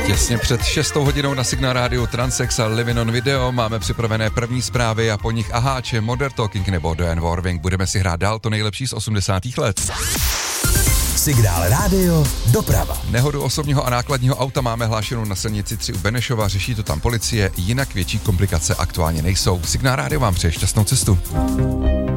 Těsně před 6 hodinou na Signál Rádiu Transex a Living on Video máme připravené první zprávy a po nich Aháče, Modern Talking nebo Diane Warwick. Budeme si hrát dál to nejlepší z 80. let. Signál Rádio doprava. Nehodu osobního a nákladního auta máme hlášenou na silnici 3 u Benešova, řeší to tam policie, jinak větší komplikace aktuálně nejsou. Signál Rádio vám přeje šťastnou cestu.